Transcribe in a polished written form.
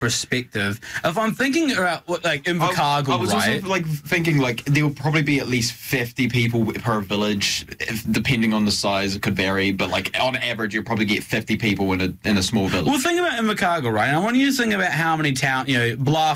perspective, if I'm thinking about like Invercargill, I was right? also like thinking like there will probably be at least 50 people per village, depending on the size. It could vary, but like on average, you'll probably get 50 people in a small village. Well, think about Invercargill, right? And I want you to think about how many Bluff,